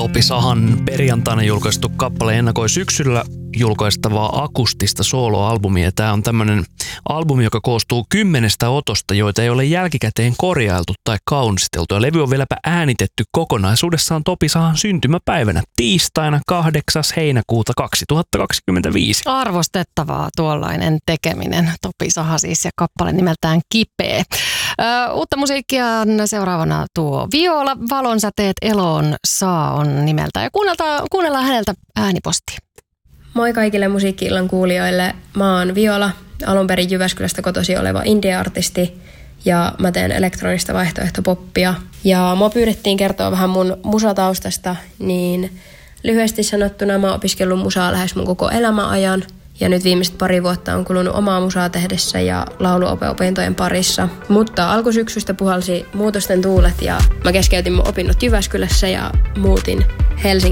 Topi Sahan perjantaina julkaistu kappale ennakoi syksyllä julkaistavaa akustista soloalbumia. Tämä on tämmöinen albumi, joka koostuu 10 otosta, joita ei ole jälkikäteen korjailtu tai kaunisteltu. Ja levy on vieläpä äänitetty kokonaisuudessaan Topi Sahan syntymäpäivänä tiistaina 8. heinäkuuta 2025. Arvostettavaa tuollainen tekeminen. Topi Saha siis ja kappale nimeltään Kipeä. Uutta musiikkia seuraavana tuo Viola, Valonsäteet eloon saa on nimeltä. Ja kuunnellaan häneltä äänipostia. Moi kaikille musiikki-illan kuulijoille. Mä oon Viola, alun perin Jyväskylästä kotoisin oleva indie-artisti ja mä teen elektronista vaihtoehtopoppia. Ja mua pyydettiin kertoa vähän mun musataustasta, niin lyhyesti sanottuna mä oon opiskellut musaa lähes mun koko elämäajan. Ja nyt viimeiset 2 vuotta on kulunut omaa musaa tehdessä ja lauluopintojen parissa. Mutta alkusyksystä puhalsi muutosten tuulet ja mä keskeytin mun opinnot Jyväskylässä ja muutin Helsingin